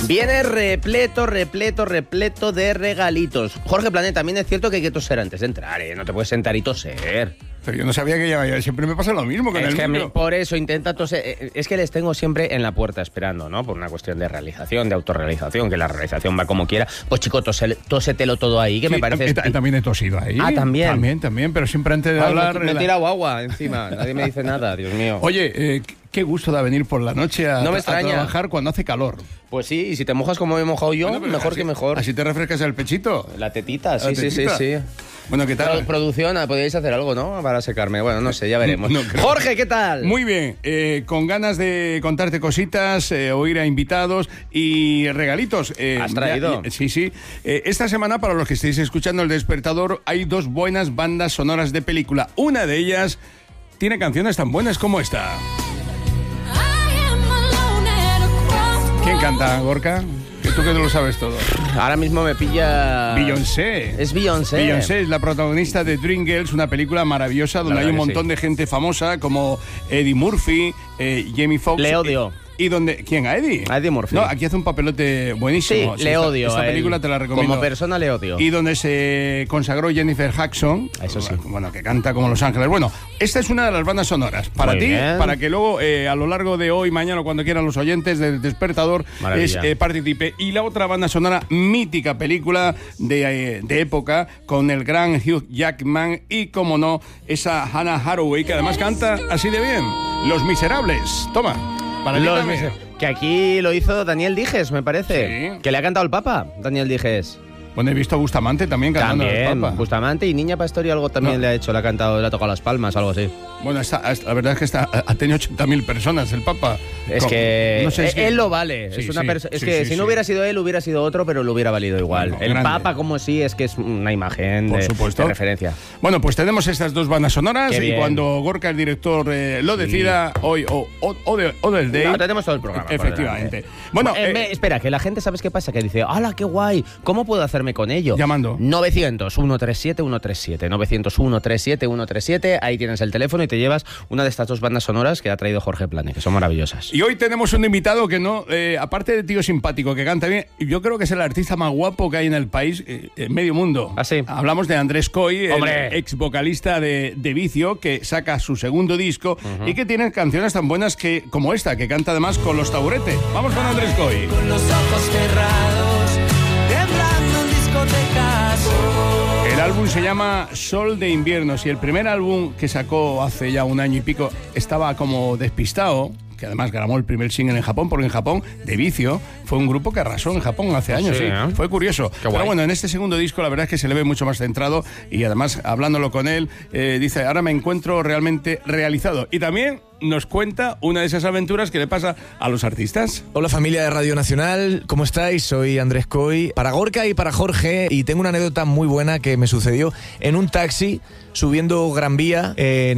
Viene repleto de regalitos. Jorge Planet, también es cierto que hay que toser antes de entrar, ¿eh? No te puedes sentar y toser. Pero yo no sabía que ya siempre me pasa lo mismo con el libro. Por eso intenta toser. Es que les tengo siempre en la puerta esperando, ¿no? Por una cuestión de realización, de autorrealización, que la realización va como quiera. Pues chico, tósetelo todo ahí, que sí, me parece... También he tosido ahí. Ah, ¿también? También, pero siempre antes de hablar... Me he tirado agua encima, nadie me dice nada, Dios mío. Oye, qué gusto da venir por la noche a trabajar cuando hace calor. Pues sí, y si te mojas como me he mojado yo, bueno, mejor que mejor. Así te refrescas el pechito. La tetita, sí. Bueno, ¿qué tal? Producción, podríais hacer algo, ¿no? Para secarme. Bueno, no sé, ya veremos. Jorge, ¿qué tal? Muy bien, con ganas de contarte cositas, oír a invitados y regalitos. ¿Has traído? Sí. Esta semana, para los que estéis escuchando El Despertador, hay 2 buenas bandas sonoras de película. Una de ellas tiene canciones tan buenas como esta. ¿Quién canta, Gorka? Que tú que no lo sabes todo. Ahora mismo me pilla... Beyoncé. Es Beyoncé. Beyoncé es la protagonista de Dreamgirls, una película maravillosa donde hay un montón de gente famosa como Eddie Murphy, Jamie Foxx. Le odio. ¿Y dónde? ¿Quién? ¿A Eddie? A Eddie Murphy. No, aquí hace un papelote buenísimo. Sí, le odio. Esta película te la recomiendo. Como persona le odio. Y donde se consagró Jennifer Hudson. Eso sí. Bueno, que canta como Los Ángeles. Bueno, esta es una de las bandas sonoras. Para ti, para que luego a lo largo de hoy, mañana o cuando quieran los oyentes del Despertador participe. Y la otra banda sonora, mítica película de época, con el gran Hugh Jackman y, como no, esa Hannah Hathaway, que además canta así de bien. Los Miserables. Toma. Para que aquí lo hizo Daniel Dijes, me parece. Sí. Que le ha cantado el Papa, Daniel Dijes. Bueno, he visto a Bustamante también cantando el Papa. Bustamante y Niña Pastori algo también le ha hecho, le ha cantado, le ha tocado las palmas, algo así. Bueno, la verdad es que ha tenido 80.000 personas el Papa. Es que no sé, él lo vale. Sí, si no hubiera sido él, hubiera sido otro, pero lo hubiera valido igual. Bueno, el grande. Papa, como sí, es que es una imagen de referencia. Bueno, pues tenemos estas 2 bandas sonoras y cuando Gorka, el director, lo decida, hoy o del day... No, tenemos todo el programa. Efectivamente. Bueno, espera, que la gente, ¿sabes qué pasa? Que dice, ¡hala, qué guay! ¿Cómo puedo hacerme con ello? Llamando. 900-137-137. 900-137-137. Ahí tienes el teléfono y te llevas una de estas 2 bandas sonoras que ha traído Jorge Planet, que son maravillosas. Y hoy tenemos un invitado que no, aparte de tío simpático, que canta bien, yo creo que es el artista más guapo que hay en el país, en medio mundo. ¿Ah, sí? Hablamos de Andrés Coy, el ex vocalista de Vicio, que saca su segundo disco y que tiene canciones tan buenas como esta, que canta además con Los Taburete. Vamos con Andrés Coy. Con los ojos cerrados, temblando en discotecas. El álbum se llama Sol de Invierno. Si el primer álbum que sacó hace ya 1 año y pico estaba como despistado, que además grabó el primer single en Japón, porque en Japón, de Vicio, fue un grupo que arrasó en Japón hace años, sí. Fue curioso. Pero bueno, en este segundo disco la verdad es que se le ve mucho más centrado y además, hablándolo con él, dice, ahora me encuentro realmente realizado. Y también nos cuenta una de esas aventuras que le pasa a los artistas. Hola familia de Radio Nacional, ¿cómo estáis? Soy Andrés Coy, para Gorka y para Jorge, y tengo una anécdota muy buena que me sucedió en un taxi subiendo Gran Vía en